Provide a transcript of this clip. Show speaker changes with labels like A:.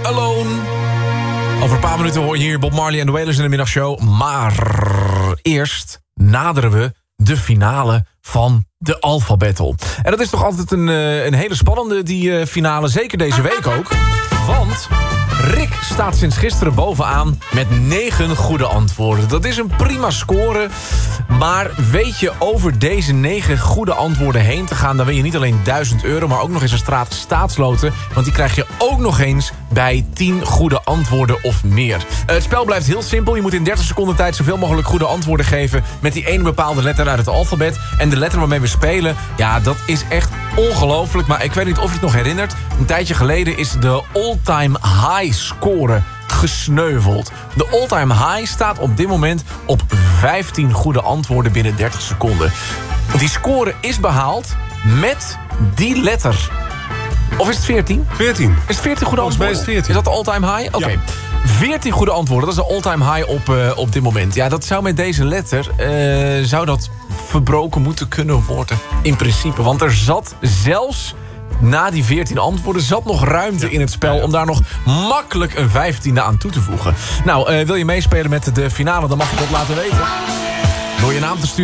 A: Alone. Over een paar minuten hoor je hier Bob Marley en de Wailers in de middagshow. Maar eerst naderen we de finale van de Alpha Battle. En dat is toch altijd een hele spannende, die finale. Zeker deze week ook. Want Rick staat sinds gisteren bovenaan met 9 goede antwoorden. Dat is een prima score. Maar weet je over deze 9 goede antwoorden heen te gaan... dan win je niet alleen €1000, maar ook nog eens een staatsloten. Want die krijg je ook nog eens bij 10 goede antwoorden of meer. Het spel blijft heel simpel. Je moet in 30 seconden tijd zoveel mogelijk goede antwoorden geven... met die ene bepaalde letter uit het alfabet. En de letter waarmee we spelen, ja, dat is echt ongelooflijk. Maar ik weet niet of je het nog herinnert. Een tijdje geleden is de all-time high score gesneuveld. De all-time high staat op dit moment op 15 goede antwoorden binnen 30 seconden. Die score is behaald met die letter. Of is het 14?
B: 14.
A: Is het 14 goede antwoorden?
B: Volgens mij is het 14.
A: Is dat de all-time high? Oké.
B: Ja.
A: 14 goede antwoorden, dat is de all-time high op dit moment. Ja, dat zou met deze letter zou dat verbroken moeten kunnen worden. In principe, want er zat zelfs... na die 14 antwoorden zat nog ruimte in het spel... om daar nog makkelijk een 15e aan toe te voegen. Nou, wil je meespelen met de finale, dan mag je dat laten weten. Door je naam te sturen